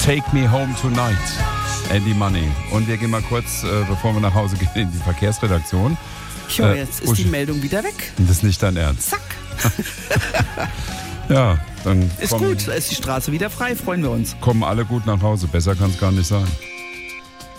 Take Me Home Tonight. Andy Money. Und wir gehen mal kurz, bevor wir nach Hause gehen, in die Verkehrsredaktion. Jetzt ist die Meldung wieder weg. Das ist nicht dein Ernst. Zack. Ja, dann ist gut, da ist die Straße wieder frei, freuen wir uns. Kommen alle gut nach Hause, besser kann es gar nicht sein.